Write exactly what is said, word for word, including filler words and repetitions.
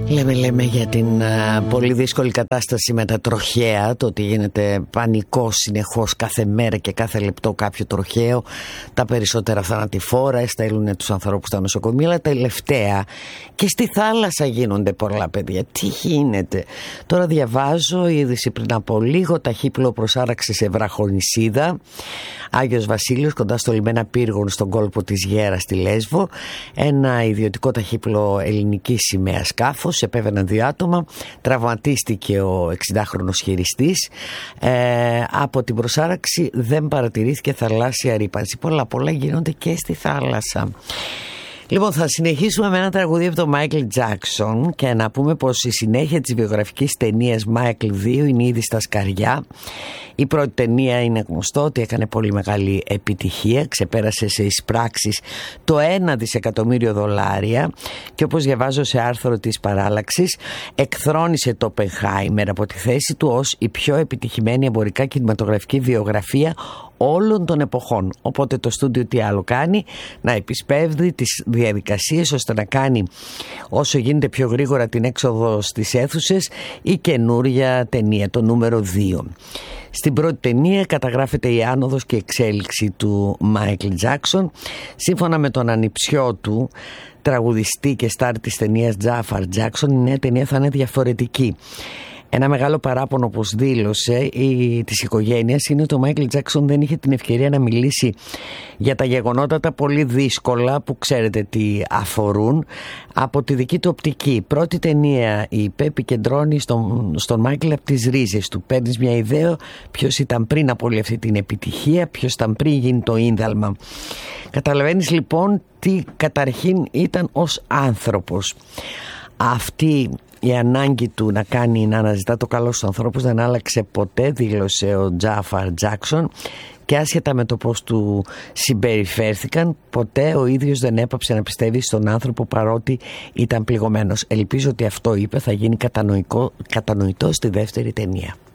Λέμε, λέμε για την α, πολύ δύσκολη κατάσταση με τα τροχαία, το ότι γίνεται πανικός συνεχώς κάθε μέρα και κάθε λεπτό κάποιο τροχαίο, τα περισσότερα θανατηφόρα, στέλνουν τους ανθρώπους στα νοσοκομεία, αλλά τα τελευταία και στη θάλασσα γίνονται πολλά, παιδιά. Τι γίνεται? Τώρα διαβάζω η είδηση πριν από λίγο, ταχύπλοο προσάραξε σε βραχονησίδα, Άγιος Βασίλειος, κοντά στο λιμένα Πύργων στον κόλπο της Γέρας στη Λέσβο. Ένα ιδιωτικό ταχύπλοο ελληνική σημαία σκάφος, επέβαιναν δύο άτομα, τραυματίστηκε ο εξηντάχρονος χειριστής. Ε, από την προσάραξη δεν παρατηρήθηκε θαλάσσια ρύπανση. Πολλά πολλά γίνονται και στη θάλασσα. Λοιπόν, θα συνεχίσουμε με ένα τραγούδι από τον Μάικλ Τζάκσον και να πούμε πως η συνέχεια της βιογραφικής ταινίας Μάικλ δύο είναι ήδη στα σκαριά. Η πρώτη ταινία είναι γνωστό ότι έκανε πολύ μεγάλη επιτυχία, ξεπέρασε σε εισπράξεις το ένα δισεκατομμύριο δολάρια και όπως διαβάζω σε άρθρο της Παράλλαξης, εκθρόνησε το Oppenheimer από τη θέση του ως η πιο επιτυχημένη εμπορικά κινηματογραφική βιογραφία όλων των εποχών. Οπότε το στούντιο τι άλλο κάνει? Να επισπεύδει τις διαδικασίες ώστε να κάνει όσο γίνεται πιο γρήγορα την έξοδο στις αίθουσες η καινούρια ταινία, το νούμερο δύο. Στην πρώτη ταινία καταγράφεται η άνοδος και η εξέλιξη του Μάικλ Τζάκσον. Σύμφωνα με τον ανιψιό του, τραγουδιστή και στάρ της ταινίας Τζάφαρ Τζάκσον, η νέα ταινία θα είναι διαφορετική. Ένα μεγάλο παράπονο, όπως δήλωσε, η, της οικογένειας είναι ότι ο Μάικλ Τζάκσον δεν είχε την ευκαιρία να μιλήσει για τα γεγονότα τα πολύ δύσκολα που ξέρετε τι αφορούν από τη δική του οπτική. Η πρώτη ταινία, είπε, επικεντρώνει στον, στον Μάικλ από τις ρίζες του. Παίρνεις μια ιδέα ποιος ήταν πριν από όλη αυτή την επιτυχία, ποιος ήταν πριν γίνει το ίνδαλμα. Καταλαβαίνεις λοιπόν τι καταρχήν ήταν ως άνθρωπος. Αυτή η ανάγκη του να κάνει, να αναζητά το καλό στους ανθρώπους δεν άλλαξε ποτέ, δήλωσε ο Τζάφαρ Τζάκσον, και άσχετα με το πώς του συμπεριφέρθηκαν, ποτέ ο ίδιος δεν έπαψε να πιστεύει στον άνθρωπο παρότι ήταν πληγωμένος. Ελπίζω ότι αυτό, είπε, θα γίνει κατανοητό στη δεύτερη ταινία.